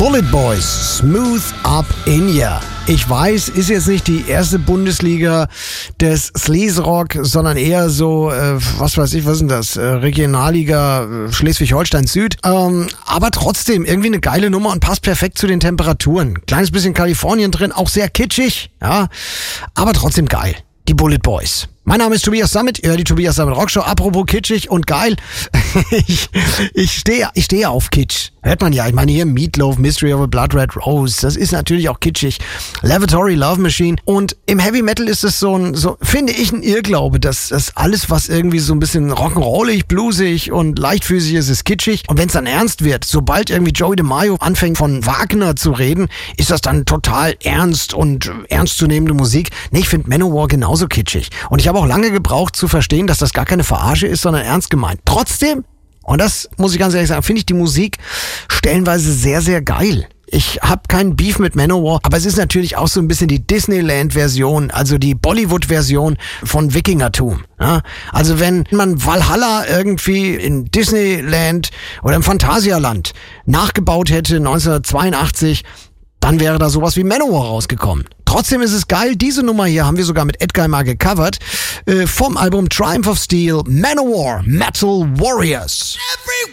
Bullet Boys, Smooth Up In Ya. Ich weiß, ist jetzt nicht die erste Bundesliga des Sleaze-Rock, sondern eher so, was weiß ich, was ist denn das? Regionalliga Schleswig-Holstein Süd. Aber trotzdem irgendwie eine geile Nummer und passt perfekt zu den Temperaturen. Kleines bisschen Kalifornien drin, auch sehr kitschig, ja, aber trotzdem geil. Die Bullet Boys. Mein Name ist Tobias Sammet, ihr hört die Tobias Sammet Rockshow. Apropos kitschig und geil, ich stehe auf Kitsch. Hört man ja, ich meine hier Meatloaf, Mystery of a Blood Red Rose, das ist natürlich auch kitschig. Lavatory Love Machine. Und im Heavy Metal ist es finde ich, ein Irrglaube, dass das alles, was irgendwie so ein bisschen rock'n'rollig, bluesig und leichtfüßig ist kitschig. Und wenn es dann ernst wird, sobald irgendwie Joey DeMaio anfängt von Wagner zu reden, ist das dann total ernst und ernstzunehmende Musik. Nee, ich finde Manowar genauso kitschig. Und ich habe auch lange gebraucht zu verstehen, dass das gar keine Verarsche ist, sondern ernst gemeint. Trotzdem, und das muss ich ganz ehrlich sagen, finde ich die Musik stellenweise sehr, sehr geil. Ich habe keinen Beef mit Manowar, aber es ist natürlich auch so ein bisschen die Disneyland-Version, also die Bollywood-Version von Wikingertum. Ja? Also wenn man Valhalla irgendwie in Disneyland oder im Phantasialand nachgebaut hätte 1982, dann wäre da sowas wie Manowar rausgekommen. Trotzdem ist es geil, diese Nummer hier haben wir sogar mit Edguy mal gecovert, vom Album Triumph of Steel, Manowar, Metal Warriors.